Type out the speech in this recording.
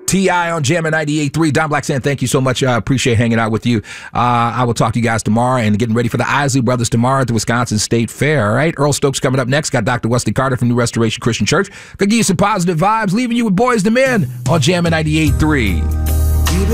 T.I. on Jammin' 98.3. Don Black saying thank you so much. I appreciate hanging out with you. I will talk to you guys tomorrow and getting ready for the Isley Brothers tomorrow at the Wisconsin State Fair. All right. Earl Stokes coming up next. Got Dr. Wesley Carter from New Restoration Christian Church. Gonna give you some positive vibes, leaving you with Boys to Men on Jammin' 98.3.